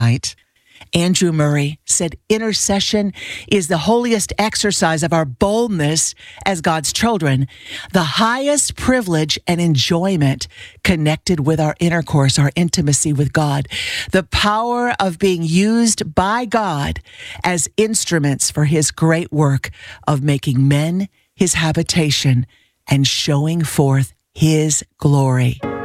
tonight. Andrew Murray said intercession is the holiest exercise of our boldness as God's children, the highest privilege and enjoyment connected with our intercourse, our intimacy with God, the power of being used by God as instruments for his great work of making men his habitation and showing forth his glory.